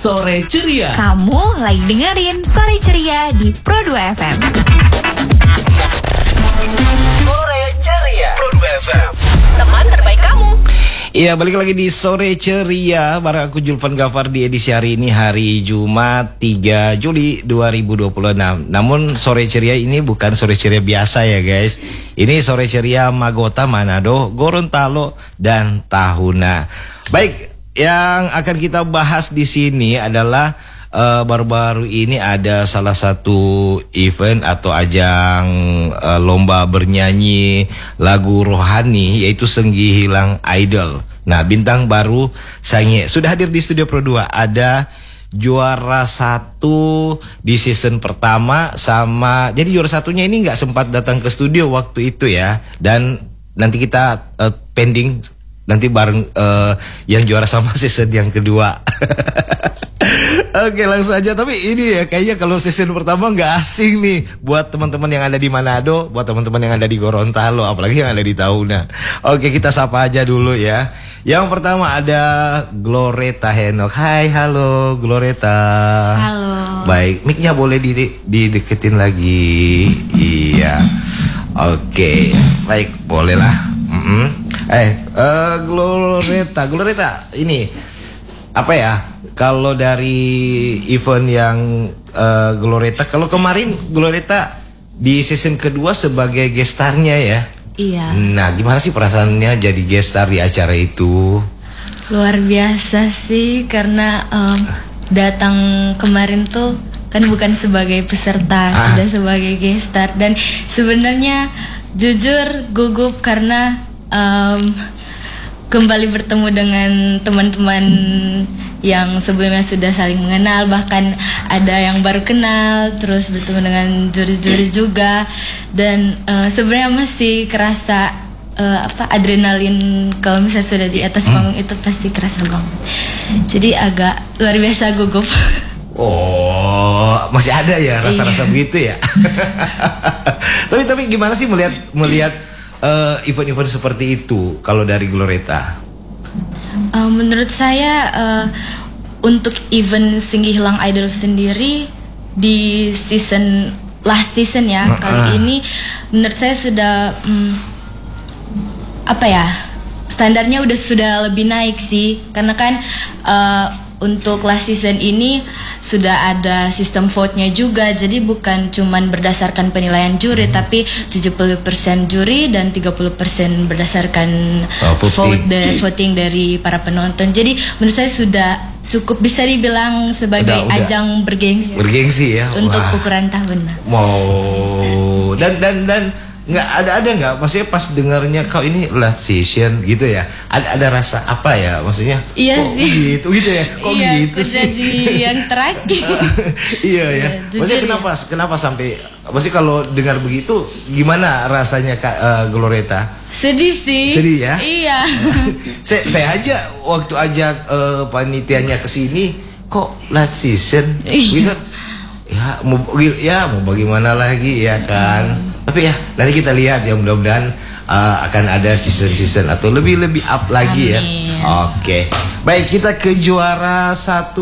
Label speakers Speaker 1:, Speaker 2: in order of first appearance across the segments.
Speaker 1: Sore Ceria.
Speaker 2: Kamu lagi dengerin Sore Ceria di Pro 2 FM.
Speaker 3: Sore Ceria Pro 2 FM, teman terbaik kamu.
Speaker 4: Iya, balik lagi di Sore Ceria bareng aku Julvan Gafar di edisi hari ini, hari Jumat 3 Juli 2026. Namun Sore Ceria ini bukan Sore Ceria biasa ya guys. Ini Sore Ceria Magota, Manado, Gorontalo, dan Tahuna. Baik, yang akan kita bahas di sini adalah baru-baru ini ada salah satu event atau ajang lomba bernyanyi lagu rohani, yaitu Senggi Hilang Idol. Nah, bintang baru Sangie sudah hadir di studio Pro 2. Ada juara 1 di season pertama sama, jadi juara satunya ini nggak sempat datang ke studio waktu itu ya. Dan nanti kita pending nanti bareng yang juara sama season yang kedua. Oke, langsung aja. Tapi ini ya kayaknya kalau season pertama nggak asing nih buat teman-teman yang ada di Manado, buat teman-teman yang ada di Gorontalo, apalagi yang ada di Tahuna. Oke, kita sapa aja dulu ya. Yang pertama ada Gloreta Henok. Hai, halo Gloreta.
Speaker 2: Halo.
Speaker 4: Baik, mic-nya boleh dideketin lagi. Iya. Oke, baik, boleh lah. Gloreta, ini apa ya? Kalau dari event yang Gloreta, kalau kemarin Gloreta di season kedua sebagai gestarnya ya.
Speaker 5: Iya.
Speaker 4: Nah, gimana sih perasaannya jadi gestar di acara itu?
Speaker 5: Luar biasa sih, karena datang kemarin tuh kan bukan sebagai peserta, sudah sebagai gestar. Dan sebenarnya jujur gugup karena kembali bertemu dengan teman-teman yang sebelumnya sudah saling mengenal, bahkan ada yang baru kenal, terus bertemu dengan juri-juri juga. Dan sebenarnya masih kerasa adrenalin kalau misalnya sudah di atas panggung itu pasti kerasa banget. Jadi agak luar biasa gugup.
Speaker 4: Oh, masih ada ya rasa-rasa begitu ya. Tapi gimana sih melihat event-event seperti itu kalau dari Gloreta?
Speaker 5: Menurut saya untuk event Senggi Hilang Idol sendiri di last season ya, kali ini menurut saya sudah standarnya sudah lebih naik sih, karena kan untuk last season ini sudah ada sistem vote-nya juga. Jadi bukan cuman berdasarkan penilaian juri, tapi 70% juri dan 30% berdasarkan voting dari para penonton. Jadi menurut saya sudah cukup bisa dibilang sebagai ajang bergengsi
Speaker 4: ya
Speaker 5: untuk ukuran tahun.
Speaker 4: Wow. Dan nggak maksudnya pas dengarnya kau ini last season gitu ya, ada rasa apa ya, maksudnya
Speaker 5: iya
Speaker 4: kok
Speaker 5: sih
Speaker 4: gitu ya, kok
Speaker 5: iya,
Speaker 4: gitu sih
Speaker 5: jadi yang terakhir.
Speaker 4: iya ya, maksudnya kenapa sampai, maksudnya kalau dengar begitu gimana rasanya Kak Gloreta?
Speaker 5: Sedih sih.
Speaker 4: Sedih ya?
Speaker 5: Iya.
Speaker 4: saya aja waktu ajak panitianya kesini kok last season gitu. Ya mau bagaimana lagi ya kan. Tapi ya nanti kita lihat ya, mudah-mudahan akan ada season atau lebih up lagi. Amin. Ya. Oke. Baik, kita ke juara 1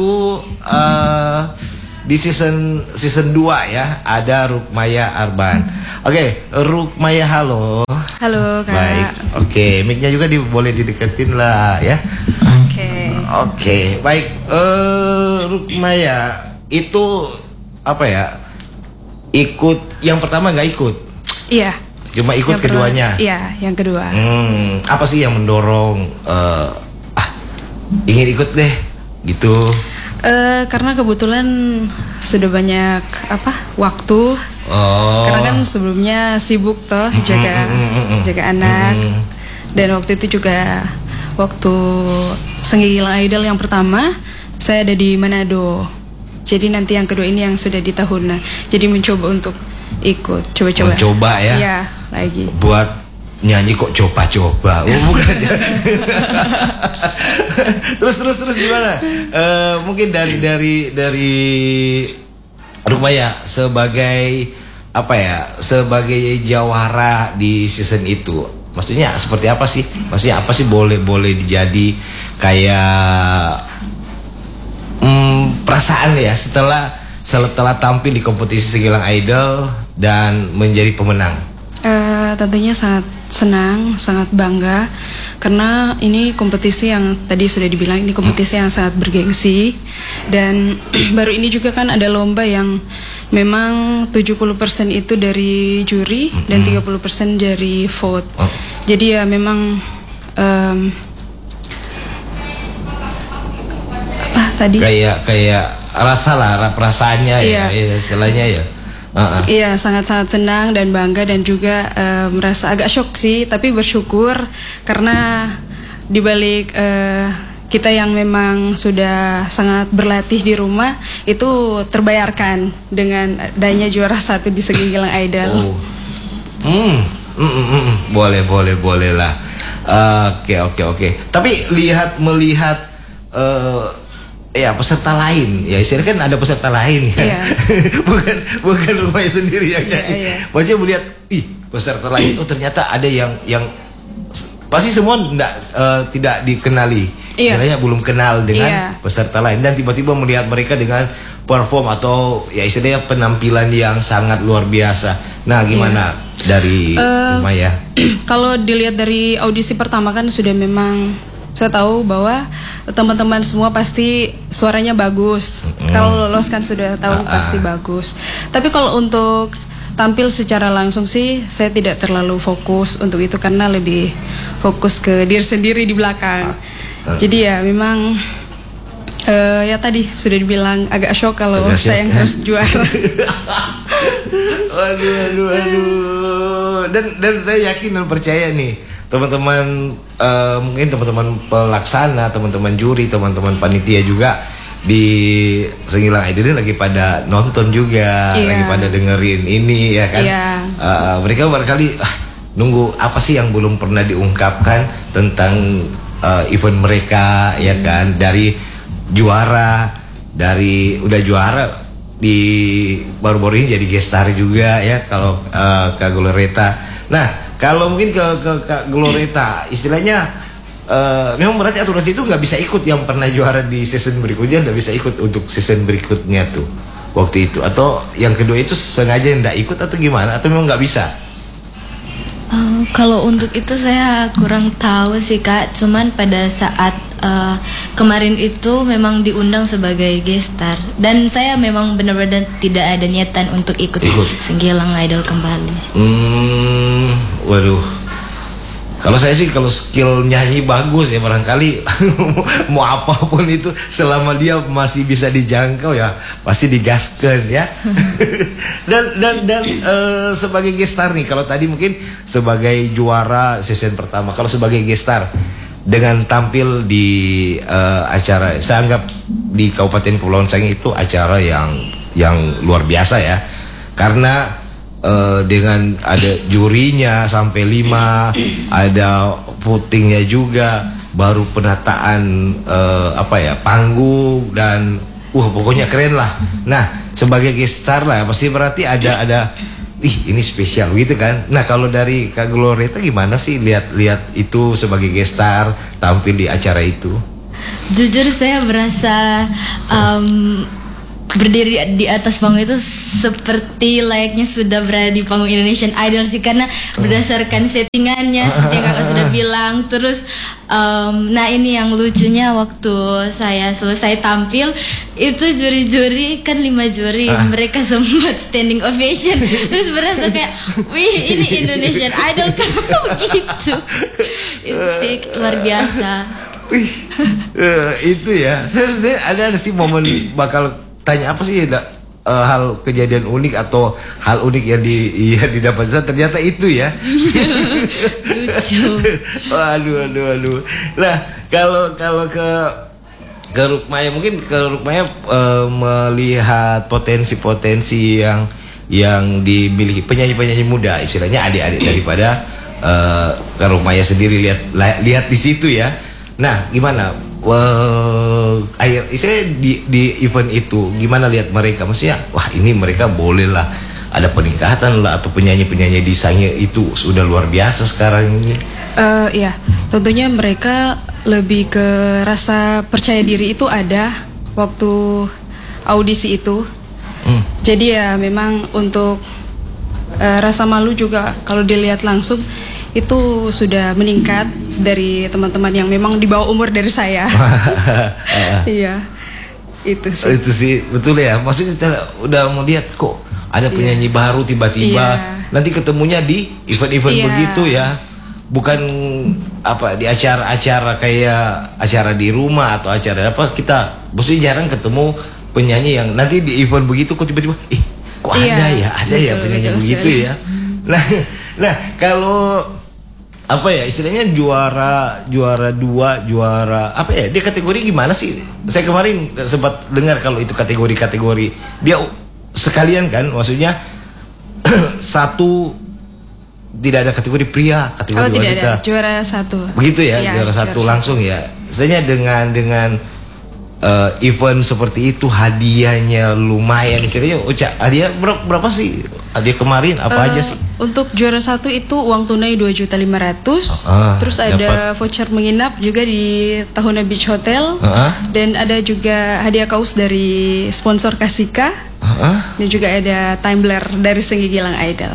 Speaker 4: di season 2 ya. Ada Rukmaya Arban. Oke, Rukmaya, halo.
Speaker 6: Halo Kak.
Speaker 4: Baik. Oke, mic-nya juga boleh dideketin lah ya. Oke. Baik, Rukmaya itu apa ya? Ikut yang pertama nggak ikut?
Speaker 6: Iya.
Speaker 4: Cuma ikut keduanya.
Speaker 6: Iya, yang kedua.
Speaker 4: Apa sih yang mendorong ingin ikut deh gitu?
Speaker 6: Karena kebetulan sudah banyak waktu. Karena kan sebelumnya sibuk toh jaga anak. Dan waktu itu juga waktu Senggi Hilang Idol yang pertama saya ada di Manado. Jadi nanti yang kedua ini yang sudah di Tahuna. Jadi mencoba untuk ikut, coba-coba.
Speaker 4: Mencoba ya?
Speaker 6: Iya, lagi.
Speaker 4: Buat nyanyi kok coba-coba. Bukan ya. terus gimana? Mungkin dari Rukmaya sebagai sebagai jawara di season itu. Maksudnya seperti apa sih? Maksudnya apa sih boleh dijadi kayak perasaan ya setelah tampil di kompetisi Segilang Idol dan menjadi pemenang?
Speaker 6: Tentunya sangat senang, sangat bangga karena ini kompetisi yang tadi sudah dibilang ini kompetisi yang sangat bergengsi dan baru ini juga kan ada lomba yang memang 70% itu dari juri dan 30% dari vote. Jadi ya memang apa tadi?
Speaker 4: Kayak perasaannya ya istilahnya ya.
Speaker 6: Iya, sangat-sangat senang dan bangga dan juga merasa agak shock sih, tapi bersyukur karena dibalik kita yang memang sudah sangat berlatih di rumah itu terbayarkan dengan adanya juara 1 di Segilang Idol.
Speaker 4: Boleh lah. Oke. Tapi melihat peserta lain ya, istilahnya kan ada peserta lain ya. bukan rumahnya sendiri yang nyanyi. Maksudnya melihat peserta lain, ternyata ada yang pasti semua tidak dikenali, istilahnya belum kenal dengan peserta lain, dan tiba-tiba melihat mereka dengan perform atau ya istilahnya penampilan yang sangat luar biasa. Nah, gimana dari Maya?
Speaker 6: Kalau dilihat dari audisi pertama kan sudah memang saya tahu bahwa teman-teman semua pasti suaranya bagus. Kalau lolos kan sudah tahu pasti bagus. Tapi kalau untuk tampil secara langsung sih saya tidak terlalu fokus untuk itu karena lebih fokus ke diri sendiri di belakang. Jadi ya memang ya tadi sudah dibilang agak shock kalau saya yang harus juara. Aduh.
Speaker 4: Dan saya yakin dan percaya nih teman-teman, mungkin teman-teman pelaksana, teman-teman juri, teman-teman panitia juga di Segilang Idol lagi pada nonton juga, lagi pada dengerin ini ya kan. Mereka barangkali nunggu apa sih yang belum pernah diungkapkan tentang event mereka ya kan, dari juara, udah juara di baru-baru ini jadi guest star juga ya kalau Kak Glorieta. Nah, kalau mungkin ke Kak Glorieta, istilahnya memang berarti aturan itu nggak bisa ikut yang pernah juara di season berikutnya, nggak bisa ikut untuk season berikutnya tuh waktu itu, atau yang kedua itu sengaja nggak ikut atau gimana, atau memang nggak bisa?
Speaker 5: Kalau untuk itu saya kurang tahu sih Kak, cuman pada saat kemarin itu memang diundang sebagai guest star dan saya memang benar-benar tidak ada niatan untuk ikut. Segilang Idol kembali.
Speaker 4: Waduh, kalau saya sih kalau skill nyanyi bagus ya barangkali mau apapun itu selama dia masih bisa dijangkau ya pasti digaskan ya. dan sebagai guest star nih, kalau tadi mungkin sebagai juara season pertama, kalau sebagai guest star dengan tampil di acara, saya anggap di Kabupaten Kepulauan Sangihe itu acara yang luar biasa ya, karena dengan ada jurinya sampai 5, ada votingnya juga, baru penataan panggung dan pokoknya keren lah. Nah, sebagai guest star lah pasti berarti ada ini spesial gitu kan. Nah, kalau dari Kak Glorieta gimana sih lihat itu sebagai guest star tampil di acara itu?
Speaker 5: Jujur saya merasa berdiri di atas panggung itu seperti layaknya sudah berada di panggung Indonesian Idol sih, karena berdasarkan settingannya seperti yang kakak sudah bilang. Terus nah ini yang lucunya, waktu saya selesai tampil itu juri-juri kan 5 juri, mereka sempat standing ovation. Terus berasa kayak wih ini Indonesian Idol kan begitu. Itu sih luar biasa.
Speaker 4: Itu ya, saya ada sih momen bakal tanya apa sih hal kejadian unik atau hal unik yang didapat saya, ternyata itu ya.
Speaker 5: Lucu.
Speaker 4: Aduh. Nah, kalau ke Rukmaya, mungkin ke Rukmaya melihat potensi-potensi yang dimiliki penyanyi-penyanyi muda, istilahnya adik-adik daripada Rukmaya sendiri, lihat di situ ya. Nah, gimana? Istilahnya di event itu gimana lihat mereka, maksudnya wah ini mereka boleh lah ada peningkatan lah, atau penyanyi-penyanyi di Sangihe itu sudah luar biasa sekarang ini.
Speaker 6: Ya, tentunya mereka lebih ke rasa percaya diri itu ada waktu audisi itu. Jadi ya memang untuk rasa malu juga kalau dilihat langsung itu sudah meningkat dari teman-teman yang memang di bawah umur dari saya. Iya, itu sih.
Speaker 4: Itu sih betul ya. Maksudnya kita udah mau lihat kok ada penyanyi baru tiba-tiba nanti ketemunya di event-event begitu ya. Bukan apa di acara-acara kayak acara di rumah atau acara apa, kita maksudnya jarang ketemu penyanyi yang nanti di event begitu kok tiba-tiba kok ada ya penyanyi begitu ya. Nah kalau apa ya istilahnya juara 2, juara apa ya, dia kategori gimana sih? Saya kemarin sempat dengar kalau itu kategori dia sekalian kan, maksudnya satu tidak ada kategori pria, kategori
Speaker 6: tidak
Speaker 4: wanita.
Speaker 6: ada, juara 1.
Speaker 4: Begitu ya, juara 1 langsung ya. Saya dengan event seperti itu hadiahnya lumayan istilahnya. Hadiah berapa sih? Hadiah kemarin apa aja sih?
Speaker 6: Untuk juara 1 itu uang tunai 2.500.000. Terus ada voucher menginap juga di Tahuna Beach Hotel. Dan ada juga hadiah kaos dari sponsor Kasika. Dan juga ada tumbler dari Senggi Gilang Idol.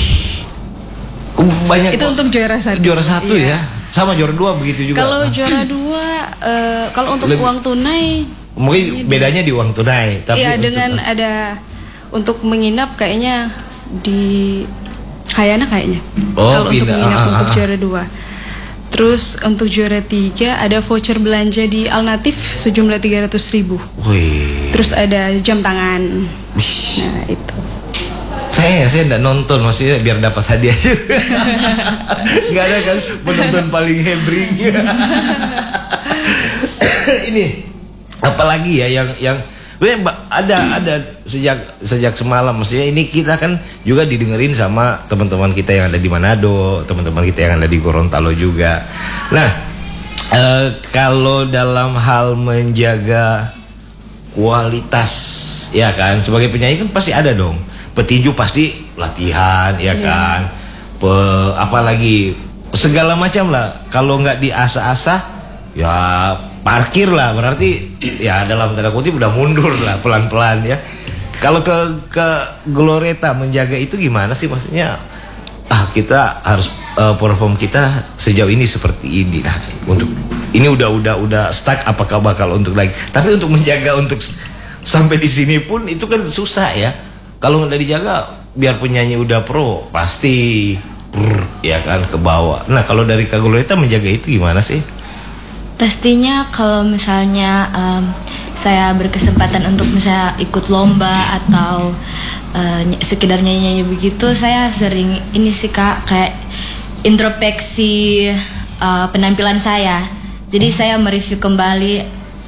Speaker 4: Banyak
Speaker 6: itu untuk juara 1.
Speaker 4: Juara 1 ya. Sama juara 2 begitu juga.
Speaker 6: Kalau juara 2 kalau untuk uang tunai
Speaker 4: mungkin bedanya di uang tunai, tapi
Speaker 6: iya dengan ada untuk menginap kayaknya di Hayana kayaknya. Kalau untuk menginap untuk juara 2. Terus untuk juara 3 ada voucher belanja di Alnatif sejumlah 300.000. Terus ada jam tangan. Nah, itu.
Speaker 4: Saya enggak nonton, maksudnya biar dapat hadiah. Enggak ada kan penonton paling hebring. Ini apalagi ya yang ada sejak semalam, maksudnya ini kita kan juga didengerin sama teman-teman kita yang ada di Manado, teman-teman kita yang ada di Gorontalo juga. Nah, kalau dalam hal menjaga kualitas ya kan, sebagai penyanyi kan pasti ada dong. Petinju pasti latihan ya kan. Apalagi segala macam lah. Kalau nggak diasah-asah ya parkir lah, berarti ya dalam tanda kutip udah mundur lah pelan-pelan ya. Kalau ke Glorieta menjaga itu gimana sih, maksudnya kita harus perform kita sejauh ini seperti ini. Nah, untuk ini udah stuck, apakah bakal untuk lagi? Tapi untuk menjaga untuk sampai di sini pun itu kan susah ya. Kalau nggak dijaga, biar penyanyi udah pro pasti ya kan ke bawah. Nah, kalau dari Kak Glorieta menjaga itu gimana sih?
Speaker 5: Pastinya kalau misalnya saya berkesempatan untuk misalnya ikut lomba atau sekedar nyanyi begitu, saya sering ini sih Kak, kayak introspeksi penampilan saya. Jadi saya mereview kembali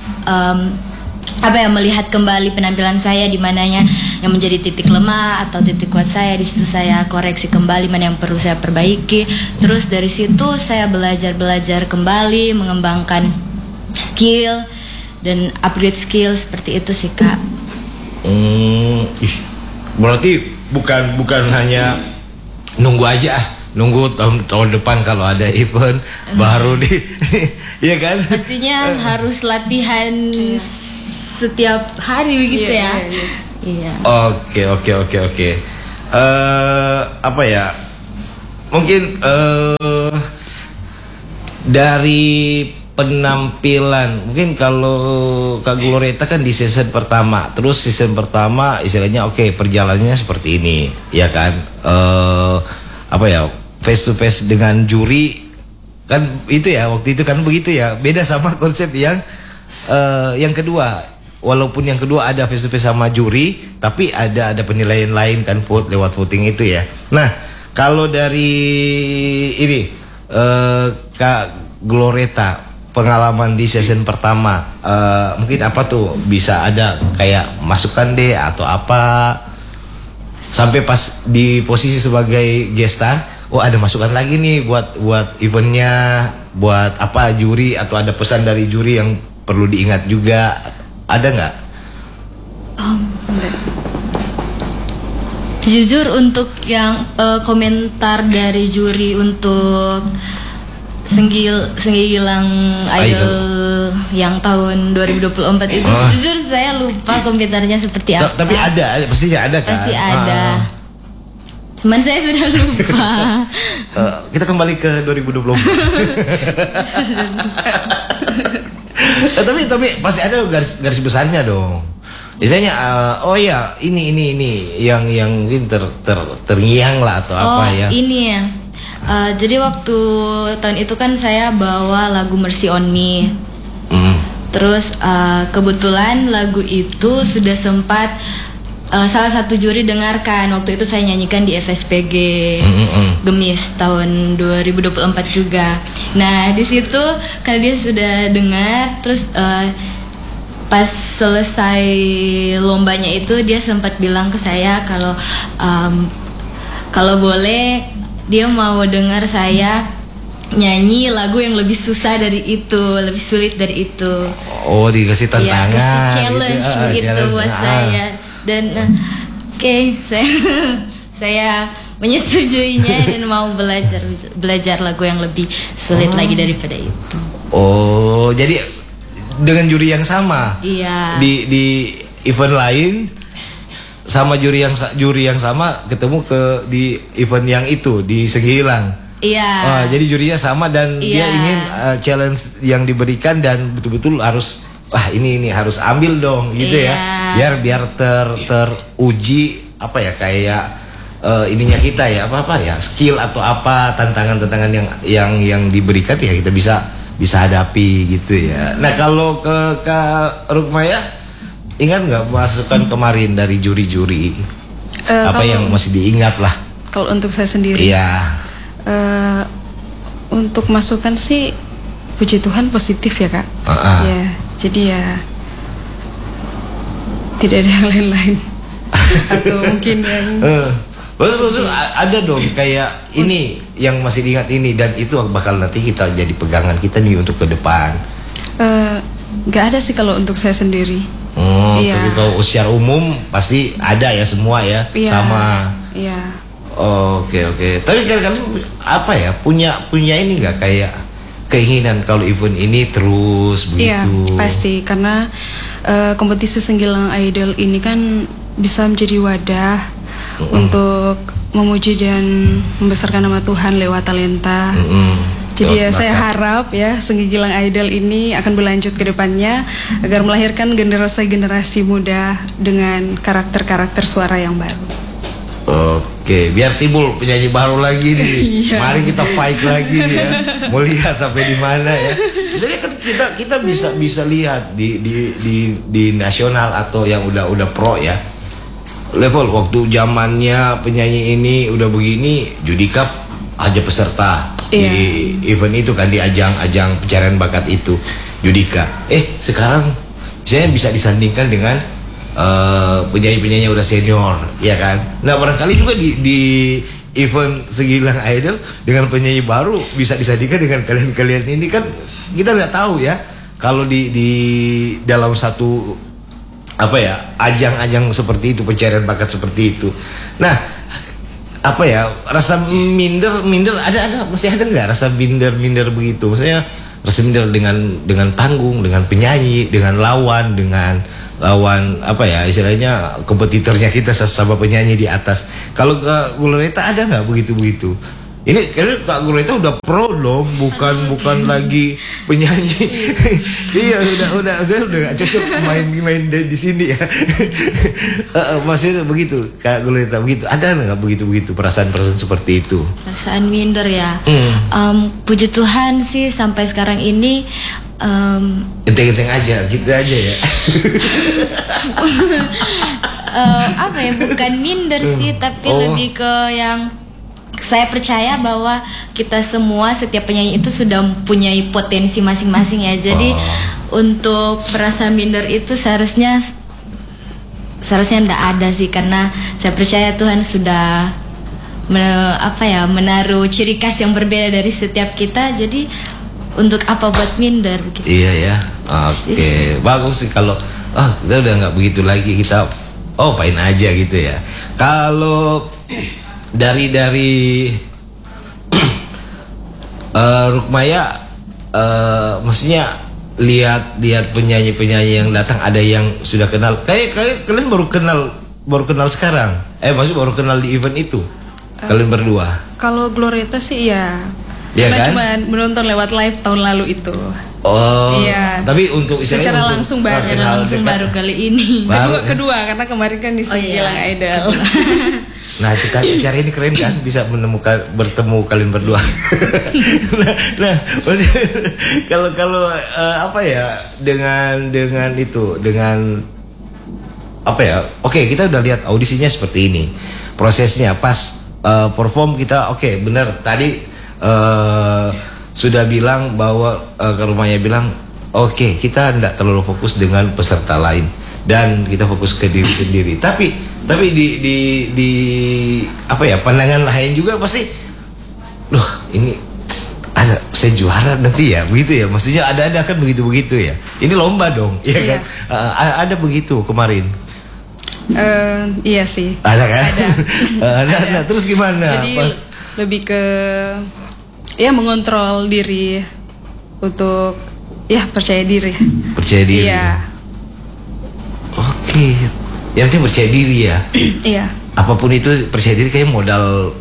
Speaker 5: melihat kembali penampilan saya, di mananya yang menjadi titik lemah atau titik kuat saya. Di situ saya koreksi kembali mana yang perlu saya perbaiki. Terus dari situ saya belajar kembali, mengembangkan skill dan upgrade skill, seperti itu sih Kak.
Speaker 4: Berarti bukan hanya nunggu aja, nunggu tahun depan kalau ada event baru ya kan? Pastinya
Speaker 5: harus latihan setiap hari begitu ya. Iya.
Speaker 4: Oke. Apa ya? Mungkin dari penampilan, mungkin kalau Kak Glorieta kan di season pertama, terus season pertama istilahnya perjalanannya seperti ini, ya kan? Face to face dengan juri kan itu ya, waktu itu kan begitu ya, beda sama konsep yang kedua. Walaupun yang kedua ada face to face sama juri, tapi ada penilaian lain kan, lewat voting itu ya. Nah, kalau dari ini Kak Glorieta, pengalaman di season pertama, mungkin apa tuh, bisa ada kayak masukan deh atau apa, sampai pas di posisi sebagai guest star, ada masukan lagi nih buat eventnya, buat apa juri, atau ada pesan dari juri yang perlu diingat juga, ada nggak?
Speaker 5: Jujur untuk yang komentar dari juri untuk Senggilang Idol yang tahun 2024 itu jujur saya lupa komputernya seperti apa.
Speaker 4: Tapi ada, pastinya ada kan?
Speaker 5: Pasti ada. Cuman saya sudah lupa.
Speaker 4: Kita kembali ke 2024. Tapi pasti ada garis besarnya dong. Biasanya oh ya ini yang terngiang lah atau apa ya?
Speaker 5: Ini ya. Jadi waktu tahun itu kan saya bawa lagu Mercy on Me. Terus kebetulan lagu itu sudah sempat salah satu juri dengarkan. Waktu itu saya nyanyikan di FSPG Gemis tahun 2024 juga. Nah di situ karena dia sudah dengar, terus pas selesai lombanya itu dia sempat bilang ke saya kalau boleh dia mau dengar saya nyanyi lagu yang lebih susah dari itu, lebih sulit dari itu.
Speaker 4: Oh, dikasih tantangan.
Speaker 5: Ya, kasih challenge gitu,
Speaker 4: challenge.
Speaker 5: buat saya. Dan oke, saya menyetujuinya dan mau belajar lagu yang lebih sulit lagi daripada itu.
Speaker 4: Oh, jadi dengan juri yang sama.
Speaker 5: Iya.
Speaker 4: Di event lain sama juri yang sama ketemu di event yang itu di Senggilang.
Speaker 5: Iya.
Speaker 4: Jadi jurinya sama dan dia ingin challenge yang diberikan dan betul-betul harus ini harus ambil dong gitu ya. Biar teruji apa ya kayak ininya kita ya apa ya skill atau apa tantangan yang diberikan ya kita bisa hadapi gitu ya. Nah kalau ke Kak Rukmaya ingat nggak masukan kemarin dari juri-juri apa yang masih diingat lah?
Speaker 6: Kalau untuk saya sendiri,
Speaker 4: iya.
Speaker 6: Untuk masukan sih puji Tuhan positif ya Kak. Ya, jadi ya tidak ada yang lain-lain atau mungkin yang
Speaker 4: Betul, ada dong kayak ini yang masih diingat ini dan itu bakal nanti kita jadi pegangan kita nih untuk ke depan.
Speaker 6: Nggak ada sih kalau untuk saya sendiri.
Speaker 4: Tapi kalau secara umum pasti ada ya semua ya, sama.
Speaker 6: Iya.
Speaker 4: Oke. Tapi kalian apa ya punya ini nggak kayak keinginan kalau event ini terus begitu?
Speaker 6: Iya pasti karena kompetisi Senggilang Idol ini kan bisa menjadi wadah untuk memuji dan membesarkan nama Tuhan lewat talenta. Jadi ya saya harap ya Senggilang Idol ini akan berlanjut ke depannya agar melahirkan generasi muda dengan karakter-karakter suara yang baru.
Speaker 4: Oke, biar timbul penyanyi baru lagi nih. Mari kita fight lagi nih ya. Mau lihat sampai di mana ya. Jadi kan kita bisa lihat di nasional atau yang udah pro ya. Level waktu zamannya penyanyi ini udah begini, Judika aja peserta di event itu kan di ajang pencarian bakat itu Judika. Sekarang saya bisa disandingkan dengan penyanyi-penyanyi udah senior, ya kan? Nah barangkali juga di event Senggilang Idol dengan penyanyi baru bisa disandingkan dengan kalian ini kan kita nggak tahu ya kalau di dalam satu apa ya ajang-ajang seperti itu pencarian bakat seperti itu. Nah apa ya rasa minder ada masih ada nggak rasa minder begitu? Maksudnya rasa minder dengan panggung, dengan penyanyi, dengan lawan apa ya istilahnya kompetitornya kita sama penyanyi di atas. Kalau Kak Guloreta ada nggak begitu? Ini kayaknya Kak Guloreta udah pro dong, bukan lagi penyanyi. Iya udah gak cocok main di sini ya. Maksudnya begitu Kak Guloreta begitu. Ada nggak begitu perasaan seperti itu?
Speaker 5: Perasaan minder ya. Puji Tuhan sih sampai sekarang ini.
Speaker 4: Genteng-genteng aja, gitu aja ya.
Speaker 5: Apa ya bukan minder sih, tapi lebih ke yang saya percaya bahwa kita semua setiap penyanyi itu sudah mempunyai potensi masing-masing ya. Jadi untuk merasa minder itu seharusnya enggak ada sih karena saya percaya Tuhan sudah menaruh ciri khas yang berbeda dari setiap kita. Jadi untuk apa buat minder begitu? Iya
Speaker 4: ya. Oke. Bagus sih kalau kita udah nggak begitu lagi, kita fine aja gitu ya. Kalau dari Rukmaya, maksudnya lihat penyanyi-penyanyi yang datang, ada yang sudah kenal. Kayak kalian baru kenal sekarang. Maksudnya baru kenal di event itu. Kalian berdua.
Speaker 6: Kalau Glorieta sih ya.
Speaker 4: Iya
Speaker 6: Karena
Speaker 4: kan?
Speaker 6: cuma menonton lewat live tahun lalu itu.
Speaker 4: Oh.
Speaker 6: Iya.
Speaker 4: Tapi untuk
Speaker 6: secara langsung baru.
Speaker 4: kenal
Speaker 5: langsung
Speaker 4: dekat.
Speaker 5: baru kali ini.
Speaker 6: Kedua karena kemarin kan di Gilang Idol.
Speaker 4: Nah itu kan acara ini keren kan, bisa bertemu kalian berdua. nah maksudnya kalau apa ya, dengan itu, dengan apa ya, oke, kita udah lihat audisinya seperti ini, prosesnya pas perform kita oke, bener tadi sudah bilang bahwa ke rumahnya bilang oke, kita tidak terlalu fokus dengan peserta lain dan kita fokus ke diri sendiri, tapi di apa ya, pandangan lain juga pasti, loh ini ada saya juara nanti ya, begitu ya, maksudnya ada kan begitu ya, ini lomba dong, ya kan, ada begitu kemarin.
Speaker 6: Iya sih.
Speaker 4: Ada kan? Ada. Terus gimana?
Speaker 6: Jadi lebih ke ya mengontrol diri untuk ya percaya diri.
Speaker 4: Percaya diri.
Speaker 6: Iya.
Speaker 4: Oke. Yang penting percaya diri ya.
Speaker 6: Iya.
Speaker 4: Apapun itu percaya diri, kayak modal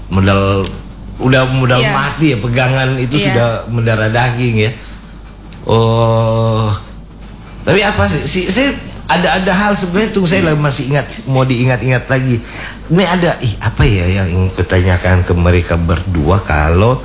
Speaker 6: Iya.
Speaker 4: mati ya, pegangan itu
Speaker 6: Iya.
Speaker 4: sudah mendarah daging ya. Oh. Tapi apa sih? Saya ada hal sebenarnya tuh saya masih mau diingat-ingat lagi. Ini ada apa ya yang ingin kutanyakan ke mereka berdua, kalau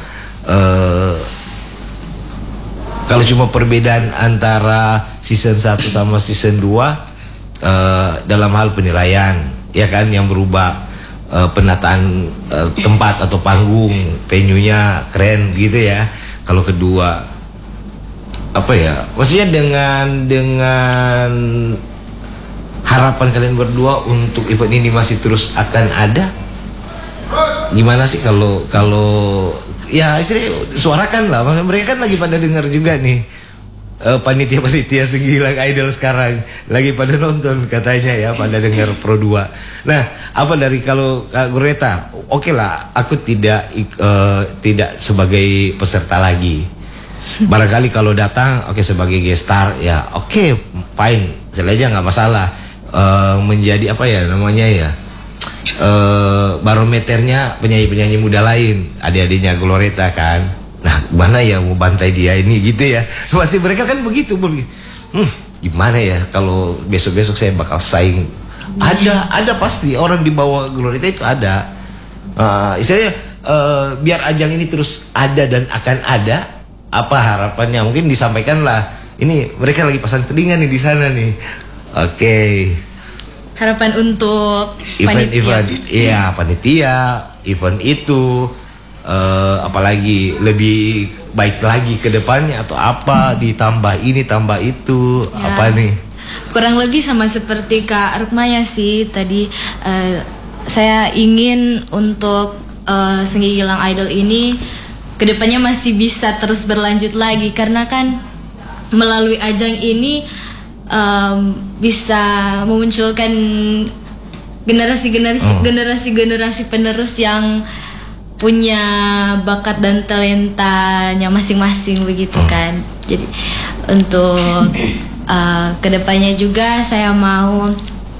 Speaker 4: cuma perbedaan antara season 1 sama season 2 dalam hal penilaian, ya kan, yang berubah, penataan tempat atau panggung, venue-nya keren gitu ya. Kalau kedua apa ya, maksudnya dengan harapan kalian berdua untuk event ini masih terus akan ada, gimana sih kalau ya istilahnya suarakan lah, maksudnya mereka kan lagi pada dengar juga nih, panitia Gilang Idol sekarang lagi pada nonton katanya ya, pada dengar Pro 2. Nah, apa dari kalau Kak Glorieta, oke lah, aku tidak sebagai peserta lagi. Barangkali kalau datang oke sebagai guest star ya, oke fine, selesai nggak masalah. Menjadi apa ya namanya ya, barometernya penyanyi-penyanyi muda lain, adik-adiknya Glorieta kan. Nah, mana ya mau bantai dia ini gitu ya. Pasti mereka kan begitu. Gimana ya kalau besok-besok saya bakal saing. Ada pasti orang di bawah Glorieta itu ada. Istilahnya biar ajang ini terus ada dan akan ada, apa harapannya? Mungkin disampaikan lah. Ini mereka lagi pasang telinga nih di sana nih. Oke.
Speaker 5: Harapan untuk
Speaker 4: Event, iya panitia, event itu, apalagi lebih baik lagi ke depannya atau apa, ditambah ini tambah itu, ya. Apa nih?
Speaker 5: Kurang lebih sama seperti Kak Rukmaya sih tadi. Saya ingin untuk Gilang Idol ini kedepannya masih bisa terus berlanjut lagi, karena kan melalui ajang ini bisa memunculkan generasi penerus yang punya bakat dan talentanya masing-masing begitu kan. Jadi untuk kedepannya juga saya mau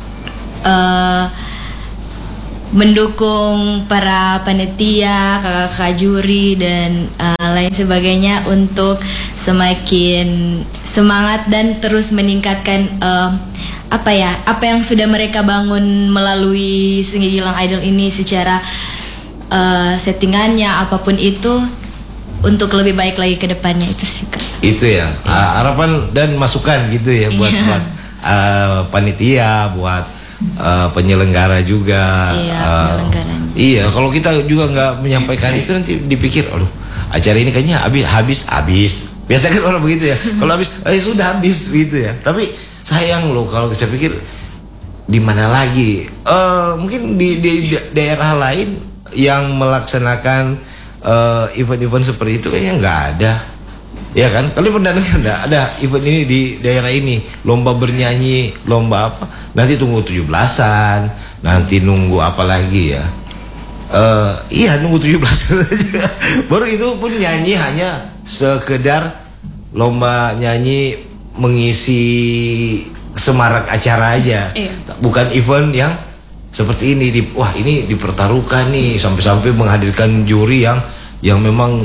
Speaker 5: mendukung para panitia, kakak-kakak juri dan lain sebagainya untuk semakin semangat dan terus meningkatkan apa yang sudah mereka bangun melalui Gilang Idol ini secara settingannya apapun itu, untuk lebih baik lagi ke depannya. Itu sih Kak. Itu
Speaker 4: ya, harapan dan masukan gitu ya buat panitia, buat penyelenggara juga. Iya, kalau kita juga nggak menyampaikan itu nanti dipikir, aduh acara ini kayaknya habis. Biasanya kan orang begitu ya. Kalau habis, sudah habis gitu ya. Tapi sayang loh kalau saya pikir di mana lagi? Mungkin di daerah lain yang melaksanakan event-event seperti itu kayaknya nggak ada. Ya kan? Kalian pernah dengar ada event ini di daerah ini, lomba bernyanyi, lomba apa? Nanti tunggu 17-an, nanti nunggu apa lagi ya? Iya, nunggu 17 aja. Baru itu pun nyanyi hanya sekedar lomba nyanyi mengisi semarak acara aja.
Speaker 6: Iya.
Speaker 4: Bukan event yang seperti ini. Wah, ini dipertaruhkan nih sampai-sampai menghadirkan juri yang memang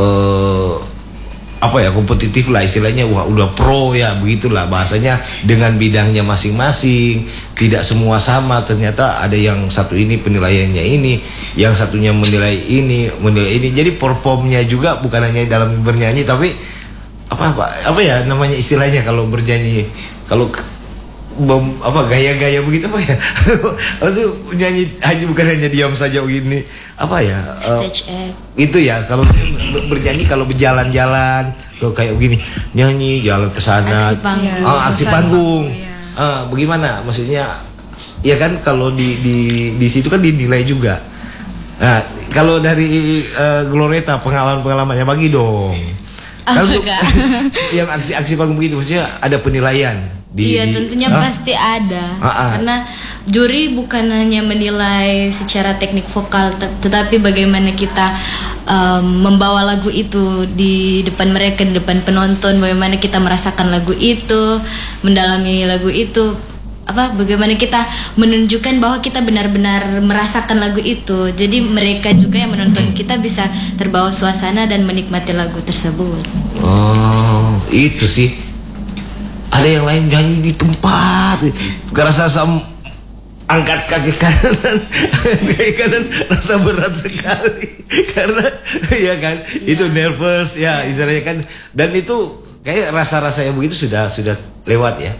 Speaker 4: kompetitif lah istilahnya. Wah, udah pro ya, begitulah bahasanya, dengan bidangnya masing-masing. Tidak semua sama, ternyata ada yang satu ini penilaiannya ini, yang satunya menilai ini. Jadi performnya juga bukan hanya dalam bernyanyi, tapi apa ya namanya istilahnya kalau bernyanyi, kalau gaya-gaya begitu apa ya? Maksudnya nyanyi bukan hanya diam saja begini,
Speaker 5: stage act.
Speaker 4: Itu ya, kalau bernyanyi, kalau berjalan-jalan tuh kayak begini, nyanyi jalan ke sana, aksi panggung. Bagaimana maksudnya? Ya kan, kalau di situ kan dinilai juga. Nah, kalau dari Glorieta pengalamannya bagi dong. Kalau yang aksi panggung begitu maksudnya ada penilaian.
Speaker 5: Iya, tentunya pasti ada. Karena juri bukan hanya menilai secara teknik vokal, tetapi bagaimana kita membawa lagu itu di depan mereka, di depan penonton, bagaimana kita merasakan lagu itu, mendalami lagu itu, bagaimana kita menunjukkan bahwa kita benar-benar merasakan lagu itu. Jadi mereka juga yang menonton kita bisa terbawa suasana dan menikmati lagu tersebut.
Speaker 4: Oh, itu sih. Ada yang lain nyanyi di tempat, gak rasa angkat kaki kanan rasa berat sekali karena ya kan itu nervous ya istilahnya kan, dan itu kayak rasa-rasa yang begitu sudah lewat ya.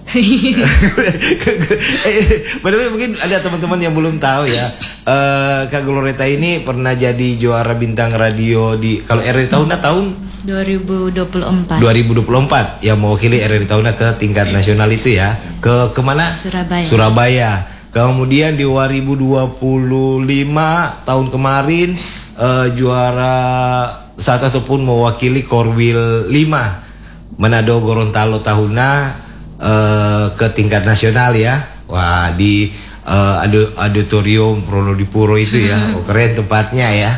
Speaker 4: Padahal mungkin ada teman-teman yang belum tahu ya, Kak Glorieta ini pernah jadi juara bintang radio di, kalau RRI Tahuna tahun
Speaker 5: 2024
Speaker 4: yang mewakili RRI Tahuna ke tingkat nasional itu ya, ke mana? Surabaya. Kemudian di 2025 tahun kemarin juara saat ataupun mewakili Korwil 5 Manado Gorontalo Tahuna ke tingkat nasional ya. Wah, di auditorium Pronodipuro itu ya. Keren tempatnya ya.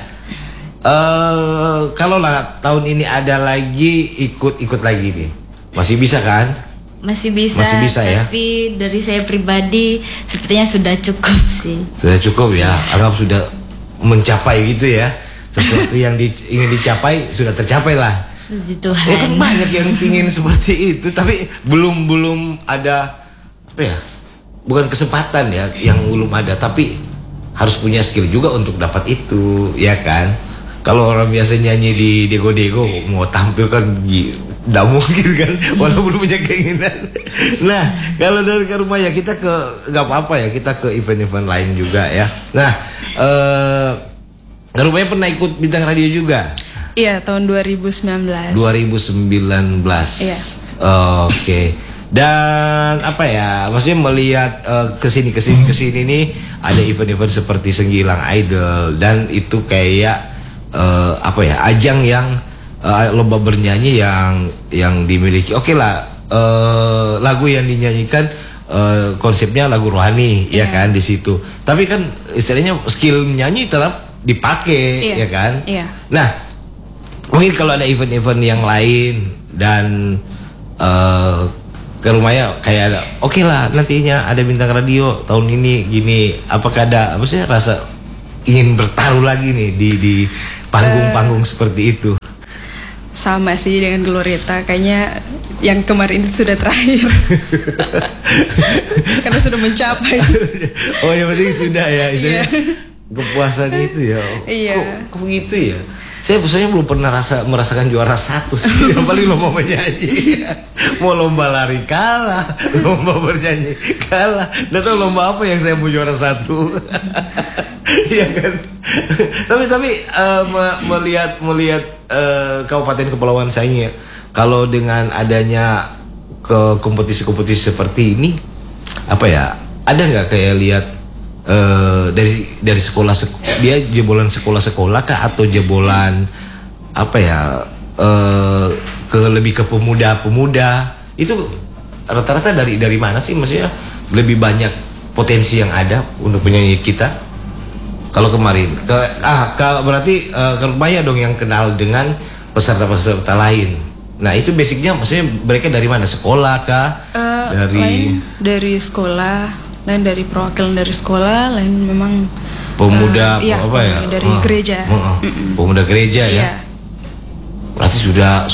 Speaker 4: Kalau lah tahun ini ada lagi ikut lagi nih, masih bisa kan?
Speaker 5: Masih bisa
Speaker 4: ya.
Speaker 5: Tapi dari saya pribadi sepertinya sudah cukup sih.
Speaker 4: Sudah cukup ya. Anggap sudah mencapai gitu ya. Sesuatu yang ingin dicapai sudah tercapai lah.
Speaker 5: Puji Tuhan.
Speaker 4: Ya kan banyak yang ingin seperti itu, tapi belum ada bukan kesempatan ya, yang belum ada, tapi harus punya skill juga untuk dapat itu, ya kan? Kalau orang biasa nyanyi di dego-dego mau tampil kan tidak mungkin kan, walaupun punya keinginan. Nah, kalau dari ke rumah ya kita nggak apa-apa ya, kita ke event-event lain juga ya. Nah, rumahnya pernah ikut bintang radio juga?
Speaker 6: Iya, tahun 2019.
Speaker 4: 2019.
Speaker 6: Iya.
Speaker 4: Oke. Dan maksudnya melihat kesini nih ada event-event seperti Senggilang Idol, dan itu kayak ajang yang lomba bernyanyi yang dimiliki. Oke lah, lagu yang dinyanyikan konsepnya lagu rohani ya kan di situ. Tapi kan istilahnya skill nyanyi tetap dipakai ya kan.
Speaker 6: Iya.
Speaker 4: Nah, mungkin kalau ada event-event yang lain dan ke rumahnya kayak ada, oke lah nantinya ada bintang radio tahun ini gini, apakah ada rasa ingin bertaruh lagi nih di panggung-panggung seperti itu?
Speaker 6: Sama sih dengan Glorieta, kayaknya yang kemarin itu sudah terakhir. Karena sudah mencapai.
Speaker 4: Oh ya, berarti sudah ya, kepuasan itu ya.
Speaker 6: Iya.
Speaker 4: Kok begitu ya? Saya biasanya belum pernah merasakan juara satu sih. Yang paling lomba menyanyi. Mau lomba lari kalah, lomba bernyanyi kalah. Nggak tahu lomba apa yang saya mau juara satu. Iya kan. Tapi melihat Kabupaten Kepulauan Sangihe, kalau dengan adanya ke kompetisi-kompetisi seperti ini, ada nggak kayak lihat dari sekolah dia jebolan sekolah kah, atau jebolan lebih ke pemuda itu rata-rata dari mana sih, maksudnya lebih banyak potensi yang ada untuk penyanyi kita? Kalau kemarin berarti Maya dong yang kenal dengan peserta-peserta lain. Nah itu basicnya maksudnya mereka dari mana? Sekolah kah?
Speaker 6: Dari sekolah, lain dari perwakilan dari sekolah, lain memang
Speaker 4: pemuda
Speaker 6: dari gereja.
Speaker 4: Pemuda gereja ya. Berarti sudah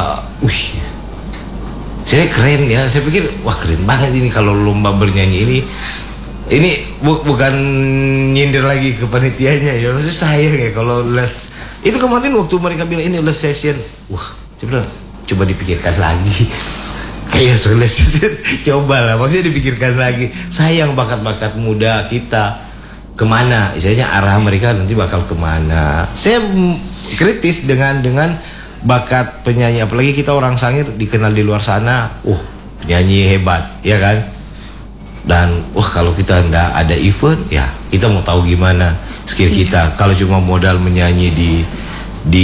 Speaker 4: saya keren ya. Saya pikir wah keren banget ini kalau lomba bernyanyi ini bukan nyindir lagi ke panitianya ya. Maksudnya sayang ya kalau les. Itu kemarin waktu mereka bilang ini les session. Wah, saya bilang coba dipikirkan lagi. Kayak les session. Cobalah, maksudnya dipikirkan lagi. Sayang bakat-bakat muda kita kemana? Misalnya arah mereka nanti bakal kemana? Saya kritis dengan bakat penyanyi, apalagi kita orang Sangir dikenal di luar sana. Penyanyi hebat, ya kan? Dan kalau kita nggak ada event ya kita mau tahu gimana skill kita. Kalau cuma modal menyanyi di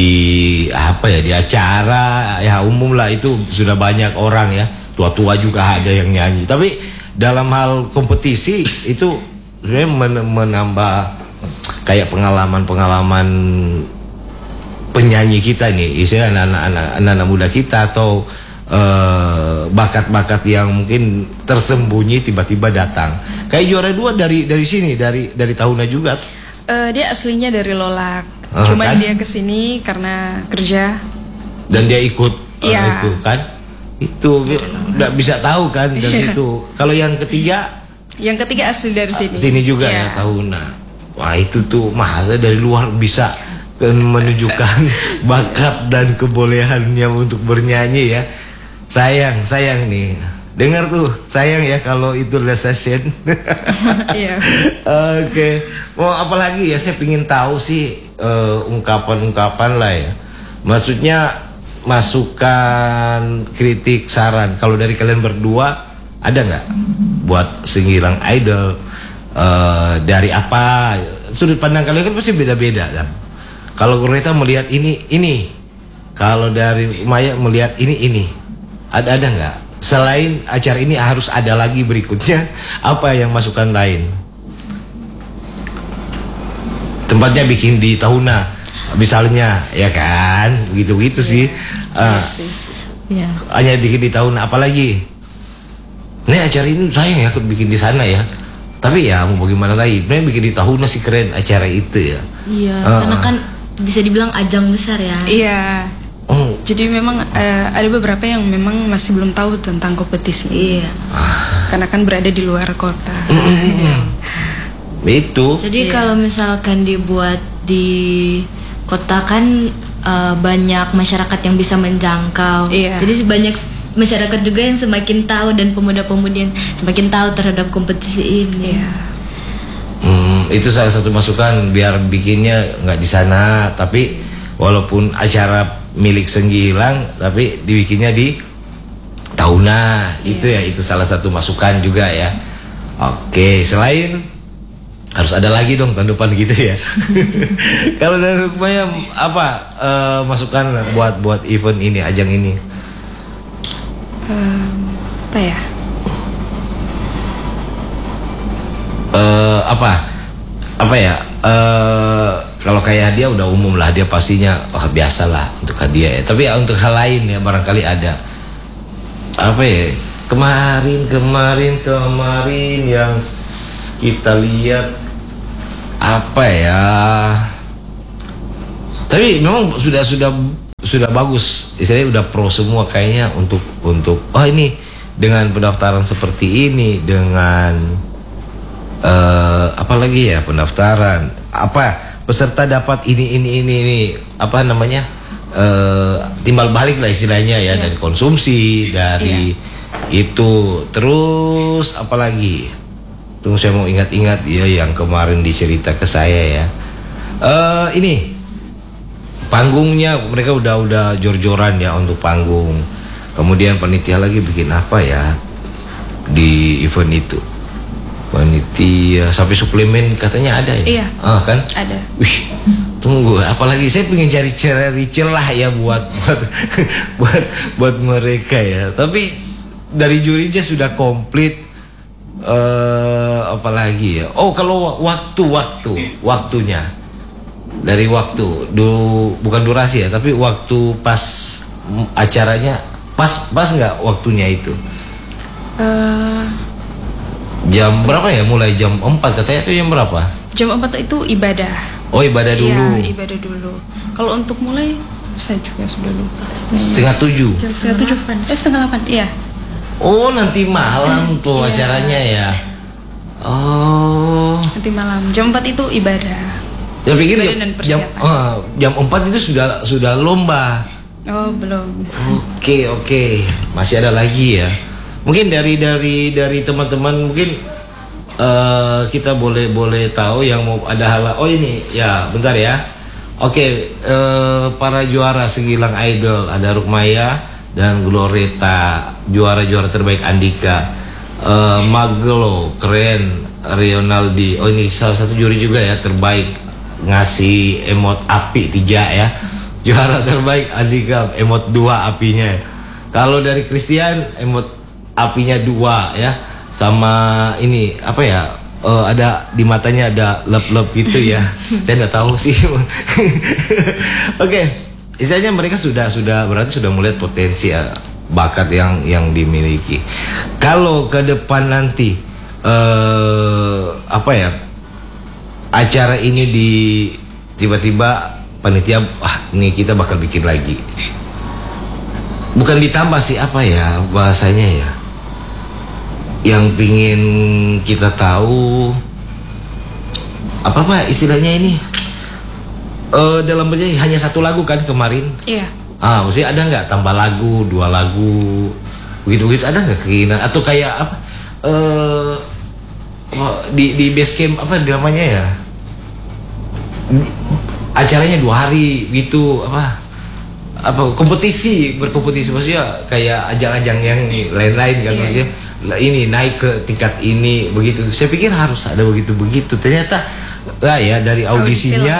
Speaker 4: acara ya umum lah, itu sudah banyak orang ya, tua-tua juga ada yang nyanyi. Tapi dalam hal kompetisi itu sebenarnya menambah kayak pengalaman penyanyi kita nih, istilah anak-anak muda kita atau bakat-bakat yang mungkin tersembunyi tiba-tiba datang. Kayak juara 2 dari sini, dari Tahuna juga.
Speaker 6: Dia aslinya dari Lolak, cuman kan? Dia kesini karena kerja. Dan dia ikut
Speaker 4: kan? Itu nggak bisa tahu kan dari itu. Kalau yang ketiga
Speaker 6: asli dari sini.
Speaker 4: Sini juga ya Tahuna. Wah itu tuh masa dari luar bisa menunjukkan bakat dan kebolehannya untuk bernyanyi ya. Sayang nih. Dengar tuh, sayang ya kalau itu les session.
Speaker 6: Iya.
Speaker 4: Oke. Mau apa lagi ya? Saya pingin tahu sih ungkapan-ungkapan lah ya. Maksudnya masukan, kritik, saran. Kalau dari kalian berdua ada nggak buat Senggilang Idol? Dari apa? Sudut pandang kalian kan pasti beda-beda kan. Kalau Rita melihat ini. Kalau dari Maya melihat ini. Ada nggak? Selain acara ini harus ada lagi berikutnya, apa yang masukan lain? Tempatnya bikin di Tahuna misalnya, ya kan? Begitu sih. Hanya bikin di Tahuna, apalagi? Nih acara ini sayang ya bikin di sana ya. Tapi ya mau bagaimana lagi? Nih bikin di Tahuna sih keren acara itu ya.
Speaker 5: Iya, karena kan bisa dibilang ajang besar ya.
Speaker 6: Iya. Jadi memang ada beberapa yang memang masih belum tahu tentang kompetisi.
Speaker 5: Iya.
Speaker 6: Karena kan berada di luar kota.
Speaker 4: Itu.
Speaker 5: Jadi kalau misalkan dibuat di kota kan banyak masyarakat yang bisa menjangkau.
Speaker 6: Iya.
Speaker 5: Jadi banyak masyarakat juga yang semakin tahu dan pemuda-pemudi yang semakin tahu terhadap kompetisi ini.
Speaker 6: Iya.
Speaker 4: Itu salah satu masukan biar bikinnya nggak di sana, tapi walaupun acara milik Senggilang tapi dibikinnya di Tahuna. Itu ya, itu salah satu masukan juga ya. Oke, selain harus ada lagi dong tahun depan gitu ya. Kalau dari Rukmaya apa masukan buat event ini, ajang ini?
Speaker 6: Apa ya?
Speaker 4: Apa ya? Kalau kayak hadiah udah umum lah, dia pastinya biasa lah untuk hadiah ya. Tapi ya untuk hal lain ya barangkali ada. Apa ya? Kemarin yang kita lihat apa ya? Tapi memang sudah bagus. Istilahnya udah pro semua kayaknya untuk ini dengan pendaftaran seperti ini, dengan apa lagi ya pendaftaran, peserta dapat ini apa namanya, timbal balik lah istilahnya ya, dari konsumsi, dari itu. Terus apalagi tunggu saya mau ingat-ingat ya yang kemarin dicerita ke saya ya. Ini panggungnya mereka udah jor-joran ya untuk panggung. Kemudian panitia lagi bikin apa ya di event itu, panitia sampai suplemen katanya ada ya.
Speaker 6: Iya.
Speaker 4: Kan
Speaker 6: ada.
Speaker 4: Wih, tunggu apalagi saya pengen cari celah ya buat mereka ya. Tapi dari jurinya sudah komplit, apalagi ya? Oh, kalau waktunya. Dari waktu bukan durasi ya, tapi waktu pas acaranya pas nggak waktunya itu? Jam berapa ya? Mulai jam 4 katanya itu jam berapa?
Speaker 6: Jam 4 itu ibadah.
Speaker 4: Oh, ibadah dulu.
Speaker 6: Iya, ibadah dulu. Kalau untuk mulai saya juga sudah lupa.
Speaker 4: Setengah 7.
Speaker 6: Jam setengah 8. Iya.
Speaker 4: Oh, nanti malam tuh acaranya ya. Oh.
Speaker 6: Nanti malam. Jam 4 itu ibadah.
Speaker 4: Saya pikir
Speaker 6: Ibadah dan
Speaker 4: jam 4 itu sudah lomba.
Speaker 6: Oh, belum.
Speaker 4: Oke. Masih ada lagi ya. Mungkin dari teman-teman mungkin kita boleh tahu yang mau ada hal. Oh ini ya, bentar ya. Oke, para juara Segilang Idol ada Rukmaya dan Gloreta, juara terbaik Andika, Maglo keren, Rionaldi. Oh ini salah satu juri juga ya, terbaik ngasih emot api 3 ya. Juara terbaik Andika emot 2 apinya. Kalau dari Christian emot apinya 2 ya. Sama ini apa ya? Ada di matanya ada lep-lep gitu ya. Saya nggak tahu sih. Oke, istilahnya mereka sudah berarti sudah melihat potensi ya, bakat yang dimiliki. Kalau ke depan nanti apa ya? Acara ini tiba-tiba panitia ini kita bakal bikin lagi. Bukan ditambah sih, apa ya bahasanya ya? Yang pingin kita tahu apa istilahnya ini? Dalam bernyanyi hanya 1 lagu kan kemarin?
Speaker 6: Iya.
Speaker 4: Maksudnya ada nggak tambah lagu, 2 lagu, begitu ada nggak keinginan atau kayak apa? Di base camp apa namanya ya, acaranya 2 hari gitu, apa berkompetisi maksudnya kayak ajang-ajang yang lain-lain kan, maksudnya ini naik ke tingkat ini begitu. Saya pikir harus ada begitu ternyata lah ya, dari audisinya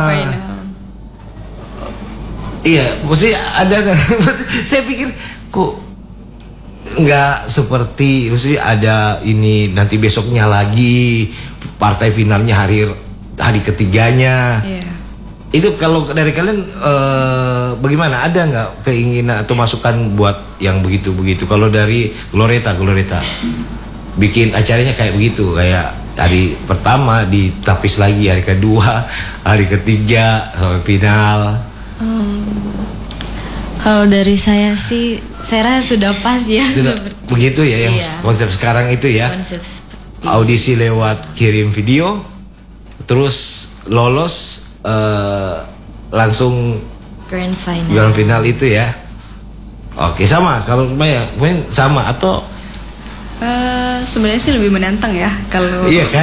Speaker 4: iya maksudnya ada. Saya pikir kok nggak seperti, maksudnya ada ini nanti besoknya lagi partai finalnya hari ketiganya. Itu kalau dari kalian bagaimana, ada nggak keinginan atau masukan buat yang begitu Kalau dari Gloreta bikin acaranya kayak begitu, kayak hari pertama ditapis lagi, hari kedua, hari ketiga sampai final.
Speaker 5: Kalau dari saya sih, saya rasa sudah pas ya.
Speaker 4: Sudah begitu ya, yang konsep sekarang itu ya. Audisi lewat kirim video, terus lolos langsung
Speaker 5: grand final
Speaker 4: itu ya. Oke, sama. Kalau mungkin sama atau
Speaker 6: sebenarnya sih lebih menantang ya kalau
Speaker 4: iya kan.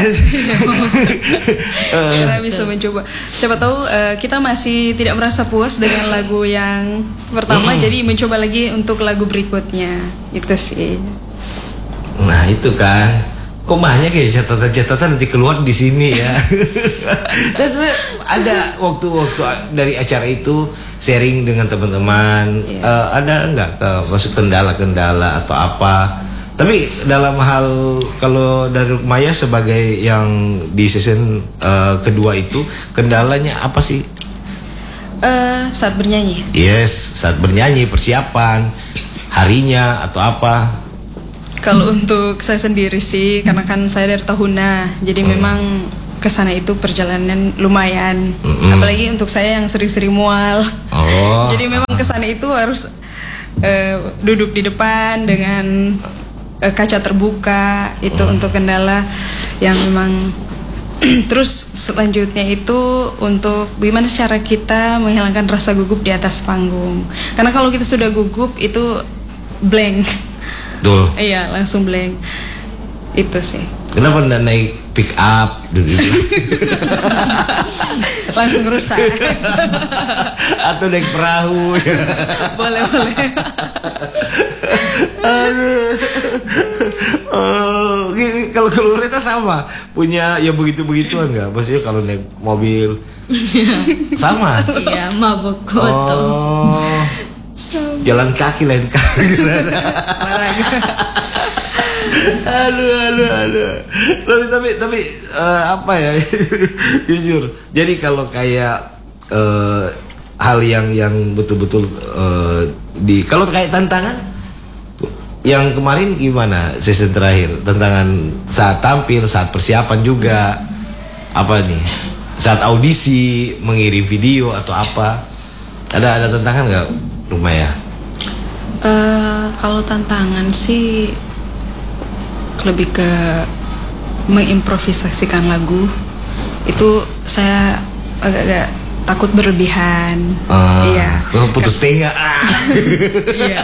Speaker 6: Karena bisa mencoba. Siapa tahu kita masih tidak merasa puas dengan lagu yang pertama, jadi mencoba lagi untuk lagu berikutnya. Itu sih.
Speaker 4: Nah, itu kan. Kok banyak ya catatan nanti keluar di sini ya. Saya sebenarnya ada waktu dari acara itu sharing dengan teman-teman. Ada nggak masuk kendala-kendala atau apa? Tapi dalam hal kalau dari Maya sebagai yang di season kedua itu, kendalanya apa sih?
Speaker 6: Saat bernyanyi.
Speaker 4: Yes, saat bernyanyi, persiapan harinya atau apa?
Speaker 6: Kalau untuk saya sendiri sih, karena kan saya dari Tahuna, jadi memang kesana itu perjalanan lumayan. Apalagi untuk saya yang sering-sering mual. Jadi memang kesana itu harus duduk di depan dengan kaca terbuka. Itu untuk kendala yang memang. Terus selanjutnya itu untuk bagaimana cara kita menghilangkan rasa gugup di atas panggung. Karena kalau kita sudah gugup itu blank.
Speaker 4: Betul.
Speaker 6: Iya, langsung blank. Itu sih.
Speaker 4: Kenapa enggak naik pick up dulu?
Speaker 6: Langsung rusak.
Speaker 4: Atau naik perahu.
Speaker 6: Boleh.
Speaker 4: Kalau Gloreta sama, punya ya begitu-begituan nggak? Maksudnya kalau naik mobil sama?
Speaker 5: Iya, mabok foto.
Speaker 4: Jalan kaki lain kaki. Aduh. Tapi apa ya? Jujur. Jadi kalau kayak hal yang betul-betul kalau kayak tantangan yang kemarin gimana season terakhir? Tantangan saat tampil, saat persiapan juga. Apa nih? Saat audisi, mengirim video atau apa? Ada tantangan nggak, Rumaya?
Speaker 6: Kalau tantangan sih lebih ke mengimprovisasikan lagu. Itu saya agak-agak takut berlebihan. Iya.
Speaker 4: Putus tengah.
Speaker 6: Iya.